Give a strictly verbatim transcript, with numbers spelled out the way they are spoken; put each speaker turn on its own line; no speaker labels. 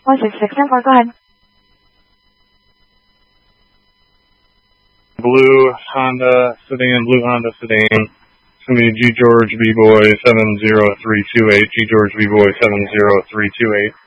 one six six ten four, go ahead.
Blue Honda sedan, blue Honda sedan. It's going to be G George B-Boy seven zero three two eight, G George B-Boy seven zero three two eight.